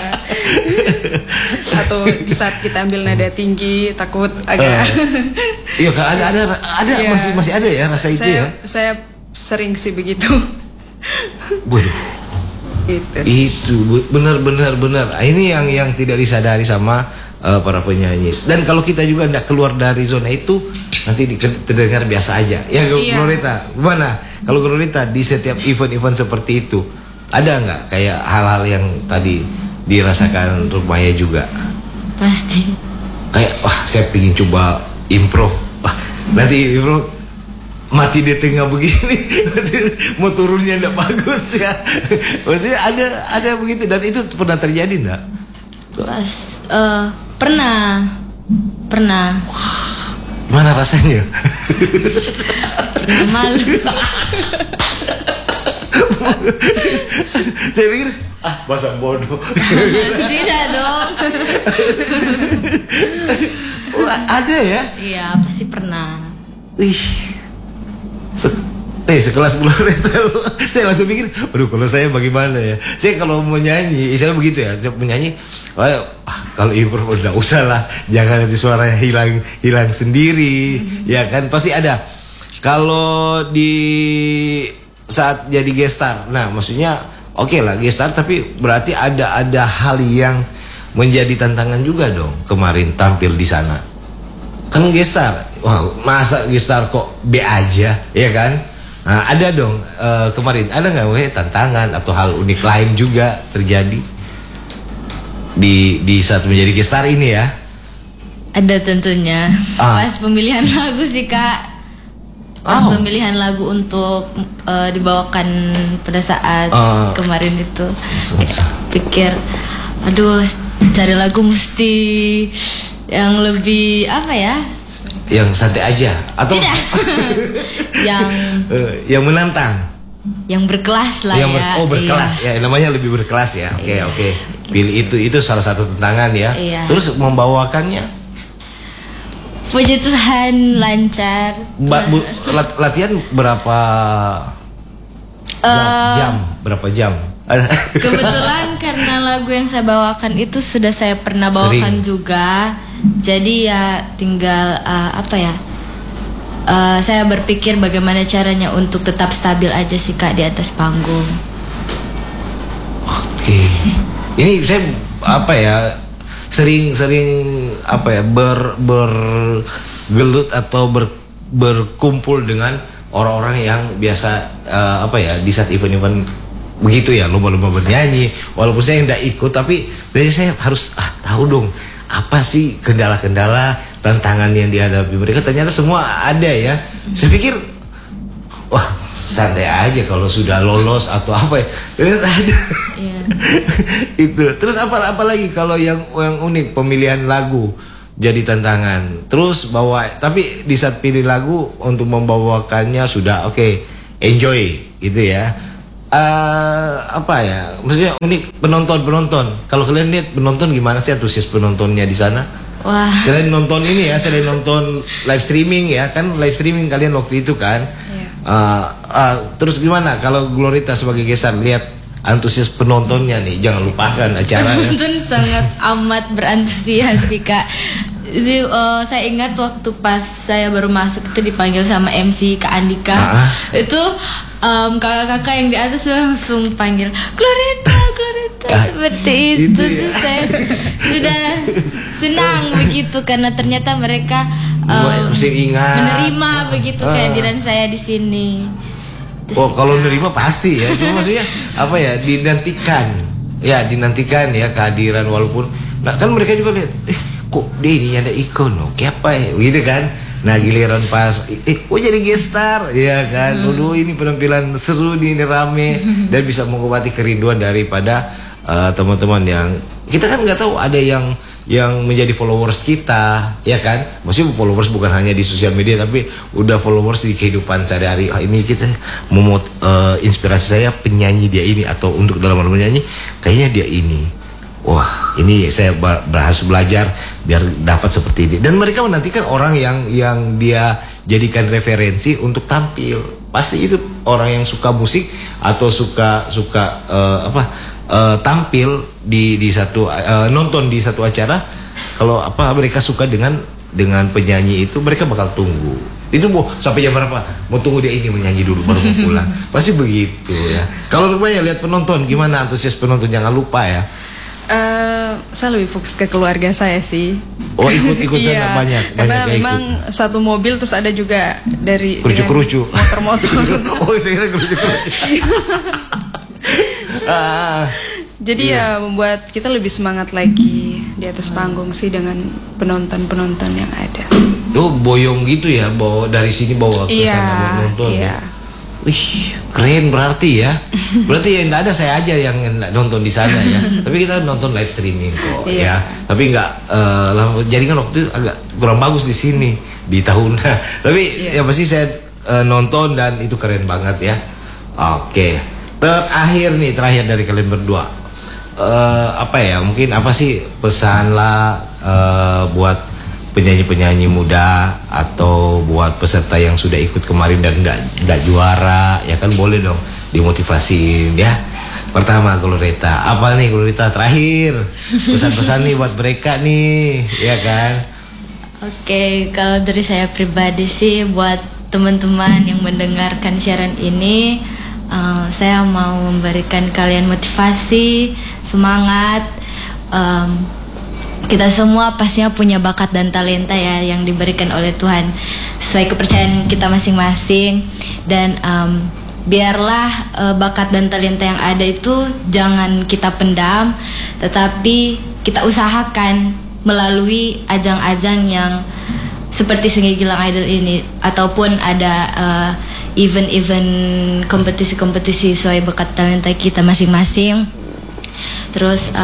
Speaker 6: Atau di saat kita ambil nada tinggi takut agak.
Speaker 4: Iya kan ada
Speaker 6: Iya.
Speaker 4: masih ada ya rasa itu ya.
Speaker 6: Saya sering sih begitu.
Speaker 4: Waduh.
Speaker 6: Itu
Speaker 4: benar. Ini yang tidak disadari sama para penyanyi. Dan kalau kita juga tidak keluar dari zona itu, nanti terdengar biasa aja. Ya, Glorita, gimana? Kalau Glorita di setiap event-event seperti itu, ada nggak kayak hal-hal yang tadi dirasakan Rumaya juga?
Speaker 5: Pasti.
Speaker 4: Kayak, wah saya pingin coba improv. Wah, nanti improv mati di tengah begini, mau turunnya tidak bagus ya. Maksudnya ada begitu, dan itu pernah terjadi enggak?
Speaker 5: Pernah.
Speaker 4: Gimana rasanya?
Speaker 5: Pernah malu.
Speaker 4: Saya pikir bahasa bodoh.
Speaker 5: Tidak dong.
Speaker 4: Ada ya?
Speaker 5: Iya, pasti pernah.
Speaker 4: Wih. Sekelas Glorita, saya langsung pikir, aduh kalau saya bagaimana ya? Saya kalau mau nyanyi, istilah begitu ya, menyanyi, kalau improv udah usah lah, jangan nanti suaranya hilang sendiri, ya kan? Pasti ada. Kalau di saat jadi gestar, nah maksudnya oke lah gestar, tapi berarti ada hal yang menjadi tantangan juga dong kemarin tampil di sana. Kan gestar, wah masa gestar kok B aja, ya kan? Nah, ada dong kemarin ada nggak tantangan atau hal unik lain juga terjadi di saat menjadi gestar ini ya?
Speaker 5: Ada tentunya. Pas pemilihan lagu sih Kak. Pas pemilihan lagu untuk dibawakan pada saat kemarin itu, pikir, aduh cari lagu mesti yang lebih apa ya?
Speaker 4: Yang santai aja atau
Speaker 5: tidak?
Speaker 4: yang menantang,
Speaker 5: yang berkelas lah ya.
Speaker 4: Berkelas ya, namanya lebih berkelas ya. Oke. Pilih itu salah satu tantangan ya.
Speaker 5: Iya.
Speaker 4: Terus membawakannya,
Speaker 5: puji Tuhan lancar.
Speaker 4: Latihan berapa jam? Berapa jam?
Speaker 5: Kebetulan karena lagu yang saya bawakan itu sudah saya pernah bawakan juga. Jadi ya tinggal saya berpikir bagaimana caranya untuk tetap stabil aja sih Kak di atas panggung.
Speaker 4: Oke. Ini saya sering bergelut atau berkumpul dengan orang-orang yang biasa di saat event-event begitu ya, lomba-lomba bernyanyi. Walaupun saya tidak ikut, tapi saya harus tahu dong apa sih kendala-kendala, tantangan yang dihadapi mereka. Ternyata semua ada ya. Saya pikir wah santai aja kalau sudah lolos atau apa ya. Ada.
Speaker 5: Iya.
Speaker 4: Itu. Terus apa lagi kalau yang unik, pemilihan lagu jadi tantangan. Terus tapi di saat pilih lagu untuk membawakannya sudah oke, enjoy gitu ya. Maksudnya unik penonton. Kalau kalian lihat penonton gimana sih antusias penontonnya di sana?
Speaker 5: Wah.
Speaker 4: Selain nonton ini ya, selain nonton live streaming ya, kan live streaming kalian waktu itu kan. Iya. Terus gimana kalau Glorita sebagai gestar lihat antusias penontonnya nih? Jangan lupakan acaranya.
Speaker 5: Penonton sangat amat berantusias sih Kak. Jadi, saya ingat waktu pas saya baru masuk itu dipanggil sama MC Kak Andika. Itu kakak-kakak yang di atas langsung panggil Glorita seperti itu.
Speaker 4: Ya?
Speaker 5: Saya sudah senang begitu karena ternyata mereka menerima begitu kehadiran saya di sini.
Speaker 4: Kalau menerima pasti ya, cuma maksudnya dinantikan ya kehadiran, walaupun kan mereka juga lihat kok dia ini ada ikon loh, kayak apa ya, gitu kan. Nah giliran pas, jadi gestar, ya kan. Aduh ini penampilan seru nih, ini rame, dan bisa mengobati kerinduan daripada teman-teman yang kita kan nggak tahu ada yang menjadi followers kita, ya kan. Maksudnya followers bukan hanya di sosial media, tapi udah followers di kehidupan sehari-hari. Ini kita mau inspirasi saya penyanyi dia ini, atau untuk dalam menyanyi kayaknya dia ini. Wah, ini saya harus belajar biar dapat seperti ini. Dan mereka menantikan orang yang dia jadikan referensi untuk tampil. Pasti itu orang yang suka musik atau suka tampil di satu nonton di satu acara. Kalau mereka suka dengan penyanyi itu, mereka bakal tunggu. Itu mau sampai jam berapa? Mau tunggu dia ini menyanyi dulu baru mau pulang. Pasti begitu ya. Kalau rupanya lihat penonton, gimana antusias penonton, jangan lupa ya.
Speaker 6: Saya lebih fokus ke keluarga saya sih.
Speaker 4: Oh ikut sana banyak.
Speaker 6: Karena memang satu mobil, terus ada juga dari
Speaker 4: kerucu
Speaker 6: motor-motor.
Speaker 4: Oh saya kira kerucu.
Speaker 6: Jadi ya membuat kita lebih semangat lagi di atas panggung sih dengan penonton-penonton yang ada.
Speaker 4: Oh boyong gitu ya, bawa dari sini bawa ke sana menonton.
Speaker 6: Iya.
Speaker 4: Wih, keren berarti ya. Berarti yang tidak ada saya aja yang nonton di sana ya. Tapi kita nonton live streaming kok ya. Tapi nggak jadi kan waktu itu agak kurang bagus di sini di tahun. Tapi ya pasti saya nonton dan itu keren banget ya. Oke. Terakhir dari kalian berdua. Mungkin apa sih pesan lah buat penyanyi-penyanyi muda atau buat peserta yang sudah ikut kemarin dan enggak juara, ya kan, boleh dong dimotivasi ya. Pertama Glorieta, apa nih Glorieta terakhir pesan-pesan nih buat mereka nih, ya kan?
Speaker 5: Oke, kalau dari saya pribadi sih buat teman-teman yang mendengarkan siaran ini, saya mau memberikan kalian motivasi, semangat. Kita semua pastinya punya bakat dan talenta ya yang diberikan oleh Tuhan sesuai kepercayaan kita masing-masing. Dan biarlah bakat dan talenta yang ada itu jangan kita pendam, tetapi kita usahakan melalui ajang-ajang yang seperti Seni Gilang Idol ini, ataupun ada event-event kompetisi-kompetisi sesuai bakat talenta kita masing-masing. Terus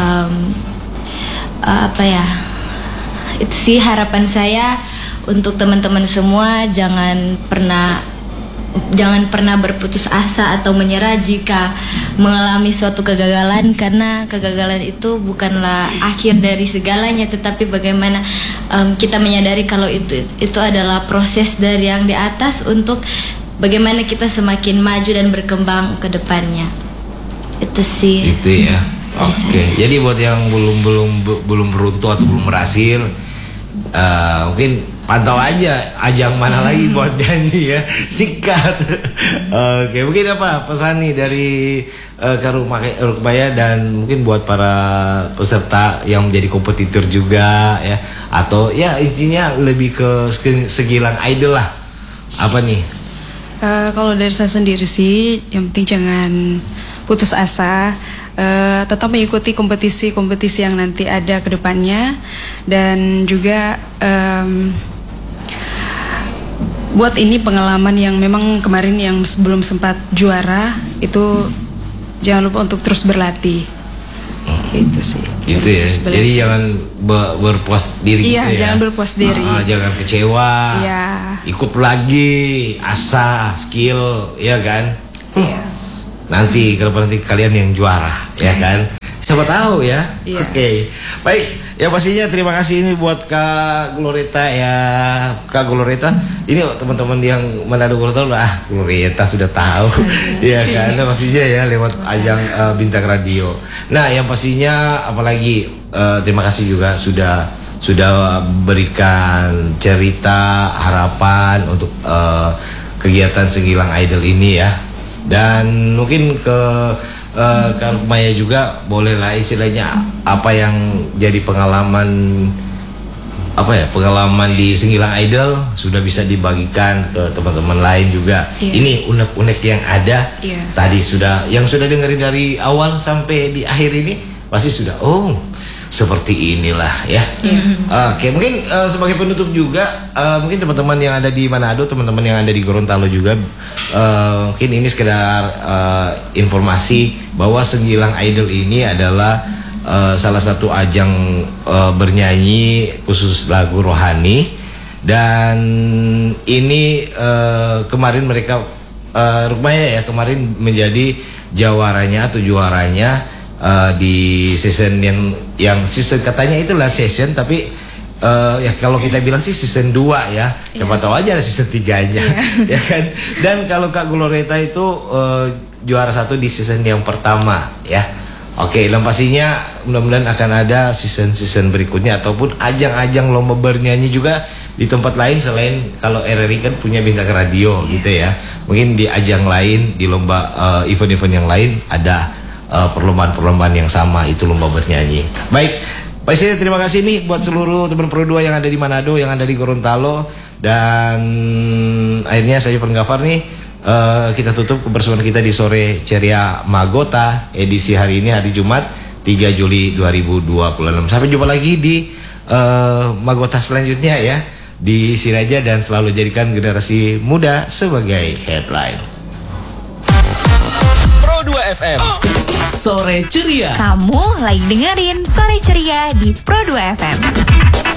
Speaker 5: itu sih harapan saya untuk teman-teman semua, jangan pernah berputus asa atau menyerah jika mengalami suatu kegagalan, karena kegagalan itu bukanlah akhir dari segalanya, tetapi bagaimana kita menyadari kalau itu adalah proses dari yang di atas untuk bagaimana kita semakin maju dan berkembang ke depannya. Itu sih.
Speaker 4: Itu ya. Oke. Jadi buat yang belum beruntung atau belum berhasil, mungkin pantau aja ajang mana lagi buat nyanyi ya. Sikat. Oke, mungkin apa pesan nih dari Kak Rukmaya, dan mungkin buat para peserta yang menjadi kompetitor juga ya, atau ya intinya lebih ke Segilang Idol lah. Apa nih?
Speaker 6: Kalau dari saya sendiri sih, yang penting jangan putus asa. Tetap mengikuti kompetisi-kompetisi yang nanti ada ke depannya, dan juga buat ini pengalaman yang memang kemarin yang sebelum sempat juara itu jangan lupa untuk terus berlatih. Itu sih.
Speaker 4: Gitu ya. Jadi jangan berpuas diri gitu ya.
Speaker 6: Jangan berpuas diri.
Speaker 4: Jangan kecewa.
Speaker 6: Iya.
Speaker 4: Ikut lagi, asah, skill, ya kan?
Speaker 6: Iya.
Speaker 4: Nanti kalian yang juara, ya kan? Siapa tahu ya.
Speaker 6: Iya.
Speaker 4: Oke. Baik, ya pastinya terima kasih ini buat Kak Glorieta ya. Kak Glorieta, ini teman-teman yang Manado Glorieta sudah tahu. Ya kan, pastinya ya lewat ajang Bintang Radio. Nah, yang pastinya apalagi terima kasih juga sudah berikan cerita harapan untuk kegiatan Segilang Idol ini ya. Dan mungkin ke Kak Maya juga bolehlah istilahnya apa yang jadi pengalaman di Segilang Idol sudah bisa dibagikan ke teman-teman lain juga. Ini unek-unek yang ada tadi yang sudah dengerin dari awal sampai di akhir ini pasti sudah seperti inilah ya. Oke, mungkin sebagai penutup juga mungkin teman-teman yang ada di Manado, teman-teman yang ada di Gorontalo juga mungkin ini sekedar informasi bahwa Sembilang Idol ini adalah salah satu ajang bernyanyi khusus lagu rohani, dan ini kemarin mereka rupanya ya kemarin menjadi jawaranya atau juaranya di season yang season katanya itulah season, tapi ya kalau kita bilang sih season 2 ya, siapa tahu aja ada season 3-nya ya kan. Dan kalau Kak Glorieta itu juara 1 di season yang pertama ya. Oke, dan pastinya mudah-mudahan akan ada season berikutnya ataupun ajang-ajang lomba bernyanyi juga di tempat lain selain kalau RRI kan punya bintang radio gitu ya. Mungkin di ajang lain, di lomba event-event yang lain ada perlombaan-perlombaan yang sama, itu lomba bernyanyi. Baik, Pak Istri, terima kasih nih buat seluruh teman Pro 2 yang ada di Manado, yang ada di Gorontalo, dan akhirnya saya Yufan Gafar nih kita tutup kebersamaan kita di Sore Ceria Magota edisi hari ini, hari Jumat 3 Juli 2026. Sampai jumpa lagi di Magota selanjutnya ya di Siraja, dan selalu jadikan generasi muda sebagai headline.
Speaker 1: Pro 2 FM Sore Ceria.
Speaker 2: Kamu lagi dengerin Sore Ceria di Pro 2 FM.